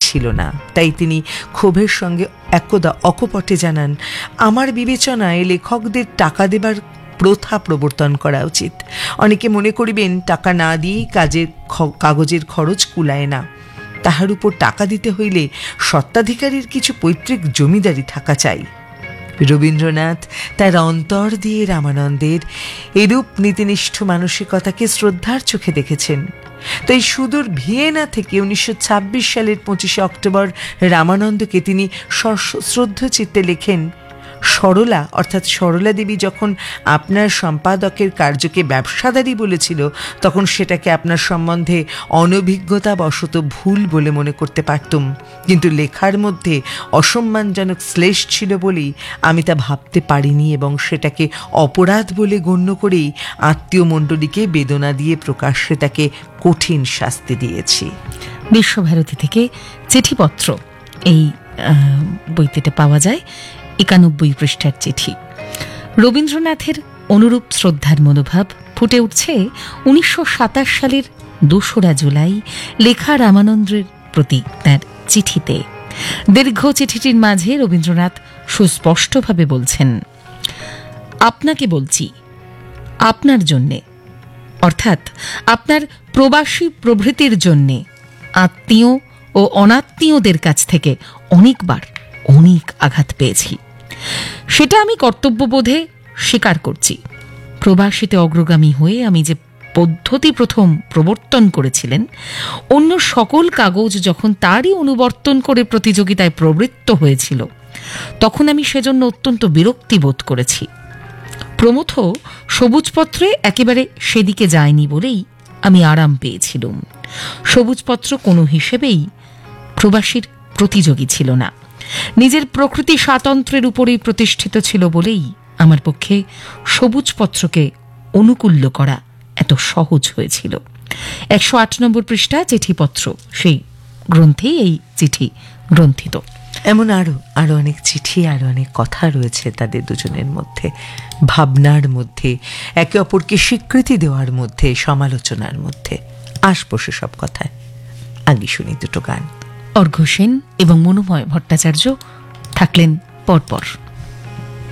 ছিল না। তাই তিনি ক্ষোভের সঙ্গে একদা অকপটে জানান, আমার বিবেচনায় লেখকদের টাকা দেবার প্রথা প্রবর্তন করা উচিত। অনেকে মনে করিবেন টাকা না দিয়েই কাগজের খরচ কুলায় না। তাহার উপর টাকা দিতে হইলে স্বত্বাধিকারীর কিছু পৈতৃক জমিদারি থাকা চাই। রবীন্দ্রনাথ তার অন্তর দিয়ে রামানন্দের এরূপ নীতিনিষ্ঠ মানসিকতাকে শ্রদ্ধার চোখে দেখেছেন। তাই সুদূর ভিয়েনা থেকে 1926 সালের 25 অক্টোবর রামানন্দকে তিনি শ্রদ্ধ চিত্তে লেখেন, সরলা অর্থাৎ সরলা দেবী যখন আপনার সম্পাদকের কার্যকে ব্যবসাদারি বলেছিল, তখন সেটাকে আপনার সম্বন্ধে অনভিজ্ঞতা বশত ভুল বলে মনে করতে পারতুম, কিন্তু লেখার মধ্যে অসম্মানজনক শ্লেষ ছিল বলেই আমি তা ভাবতে পারিনি এবং সেটাকে অপরাধ বলে গণ্য করেই আত্মীয় মণ্ডলীকে বেদনা দিয়ে প্রকাশ্যে তাকে কঠিন শাস্তি দিয়েছি। বিশ্বভারতী থেকে চিঠিপত্র এই বইটিতে পাওয়া যায় 91 পৃষ্ঠার চিঠি। রবীন্দ্রনাথের অনুরূপ শ্রদ্ধার মনোভাব ফুটে উঠছে 1927 সালের 2রা জুলাই লেখা রামানন্দের প্রতি তার চিঠিতে। দীর্ঘ চিঠিটির মাঝে রবীন্দ্রনাথ সুস্পষ্টভাবে বলছেন, আপনাকে বলছি, আপনার জন্যে, অর্থাৎ আপনার প্রবাসী প্রভৃতির জন্যে আত্মীয় ও অনাত্মীয়দের কাছ থেকে অনেকবার অনেক আঘাত পেয়েছি। সেটা আমি কর্তব্যবোধে স্বীকার করছি। প্রবাসীতে অগ্রগামী হয়ে আমি যে পদ্ধতি প্রথম প্রবর্তন করেছিলেন, অন্য সকল কাগজ যখন তারই অনুবর্তন করে প্রতিযোগিতায় প্রবৃত্ত হয়েছিল, তখন আমি সেজন্য অত্যন্ত বিরক্তি বোধ করেছি। প্রমথ সবুজপত্রে একেবারে সেদিকে যায়নি বলেই আমি আরাম পেয়েছিলাম। সবুজপত্র কোনো হিসেবেই প্রবাসীর প্রতিযোগী ছিল না, নিজের প্রকৃতি স্বাতন্ত্র্যের উপরেই প্রতিষ্ঠিত ছিল বলেই আমার পক্ষে সবুজপত্রকে অনুকূল্য করা এত সহজ হয়েছিল। 108 নম্বর পৃষ্ঠা চিঠিপত্র, সেই গ্রন্থেই এই চিঠি গ্রন্থিত। এমন আরো অনেক চিঠি, আরো অনেক কথা রয়েছে তাদের দুজনের মধ্যে, ভাবনার মধ্যে, একে অপরকে স্বীকৃতি দেওয়ার মধ্যে, সমালোচনার মধ্যে। আসবো সেসব কথায়, আগে শুনি দুটো গান। অর্ঘ্য সেন এবং মনোময় ভট্টাচার্য থাকলেন পরপর।